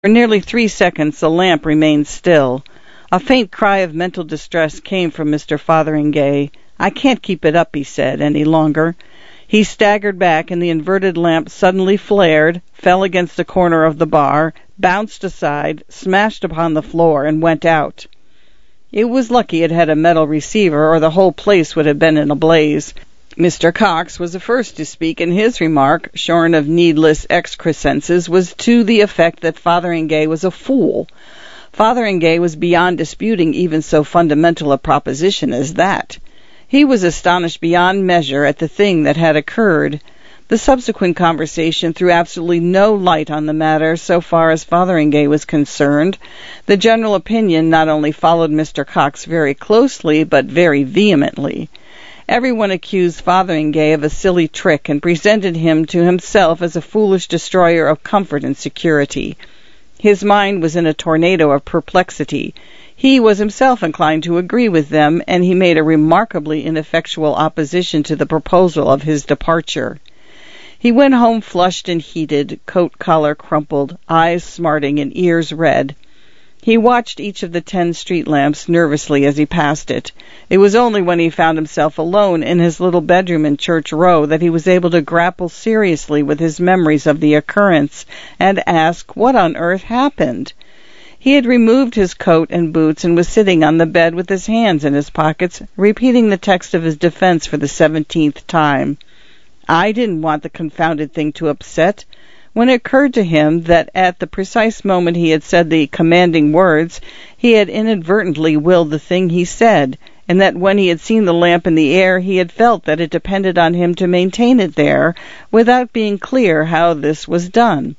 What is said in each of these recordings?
For nearly 3 seconds the lamp remained still. A faint cry of mental distress came from Mr. Fotheringay. "I can't keep it up," he said, "any longer." He staggered back, and the inverted lamp suddenly flared, fell against the corner of the bar, bounced aside, smashed upon the floor, and went out. It was lucky it had a metal receiver, or the whole place would have been in a blaze. Mr. Cox was the first to speak, and his remark, shorn of needless excrescences, was to the effect that Fotheringay was a fool. Fotheringay was beyond disputing even so fundamental a proposition as that. He was astonished beyond measure at the thing that had occurred. The subsequent conversation threw absolutely no light on the matter so far as Fotheringay was concerned. The general opinion not only followed Mr. Cox very closely, but very vehemently. Everyone accused Fotheringay of a silly trick and presented him to himself as a foolish destroyer of comfort and security. His mind was in a tornado of perplexity. He was himself inclined to agree with them, and he made a remarkably ineffectual opposition to the proposal of his departure. He went home flushed and heated, coat collar crumpled, eyes smarting and ears red. He watched each of the 10 street lamps nervously as he passed it. It was only when he found himself alone in his little bedroom in Church Row that he was able to grapple seriously with his memories of the occurrence and ask what on earth happened. He had removed his coat and boots and was sitting on the bed with his hands in his pockets, repeating the text of his defense for the 17th time. I didn't want the confounded thing to upset. When it occurred to him that at the precise moment he had said the commanding words, he had inadvertently willed the thing he said, and that when he had seen the lamp in the air he had felt that it depended on him to maintain it there, without being clear how this was done.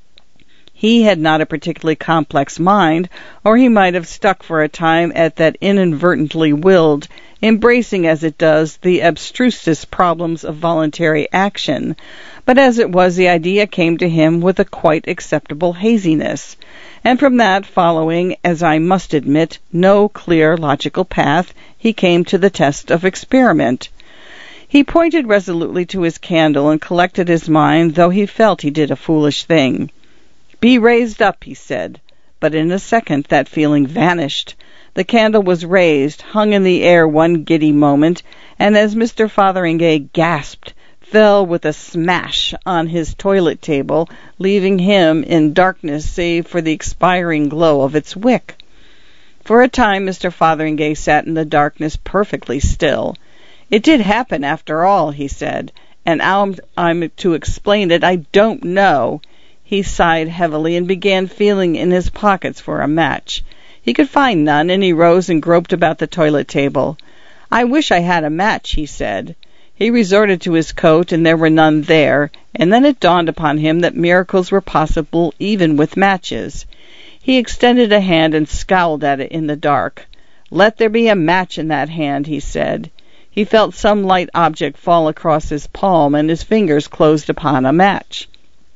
He had not a particularly complex mind, or he might have stuck for a time at that inadvertently willed, embracing as it does the abstrusest problems of voluntary action. But as it was, the idea came to him with a quite acceptable haziness, and from that following, as I must admit, no clear logical path, he came to the test of experiment. He pointed resolutely to his candle and collected his mind, though he felt he did a foolish thing. "Be raised up," he said, but in a second that feeling vanished. The candle was raised, hung in the air one giddy moment, and as Mr. Fotheringay gasped, fell with a smash on his toilet table, leaving him in darkness save for the expiring glow of its wick. For a time Mr. Fotheringay sat in the darkness perfectly still. "It did happen after all," he said, "and how I'm to explain it I don't know." He sighed heavily and began feeling in his pockets for a match. He could find none, and he rose and groped about the toilet table. "I wish I had a match," he said. He resorted to his coat, and there were none there, and then it dawned upon him that miracles were possible even with matches. He extended a hand and scowled at it in the dark. "Let there be a match in that hand," he said. He felt some light object fall across his palm, and his fingers closed upon a match.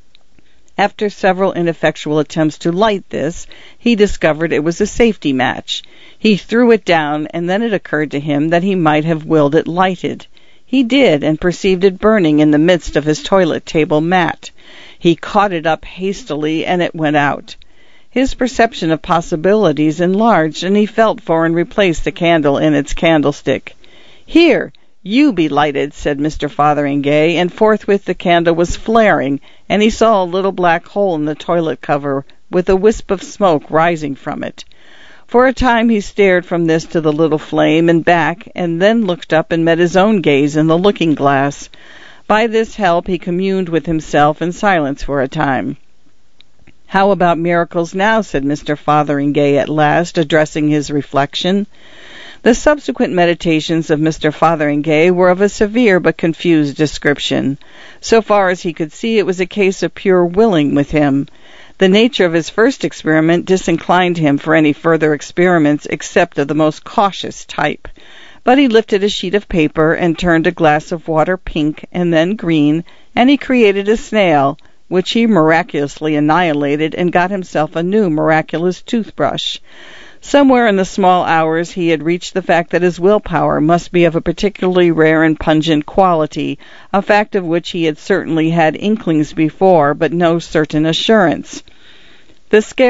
After several ineffectual attempts to light this, he discovered it was a safety match. He threw it down, and then it occurred to him that he might have willed it lighted. He did, and perceived it burning in the midst of his toilet table mat. He caught it up hastily, and it went out. His perception of possibilities enlarged, and he felt for and replaced the candle in its candlestick. "Here, you be lighted," said Mr. Fotheringay, and forthwith the candle was flaring, and he saw a little black hole in the toilet cover, with a wisp of smoke rising from it. For a time he stared from this to the little flame and back, and then looked up and met his own gaze in the looking-glass. By this help he communed with himself in silence for a time. "How about miracles now?" said Mr. Fotheringay at last, addressing his reflection. The subsequent meditations of Mr. Fotheringay were of a severe but confused description. So far as he could see, it was a case of pure willing with him. The nature of his first experiment disinclined him for any further experiments except of the most cautious type. But he lifted a sheet of paper and turned a glass of water pink and then green, and he created a snail, which he miraculously annihilated, and got himself a new miraculous toothbrush. Somewhere in the small hours he had reached the fact that his willpower must be of a particularly rare and pungent quality, a fact of which he had certainly had inklings before, but no certain assurance. The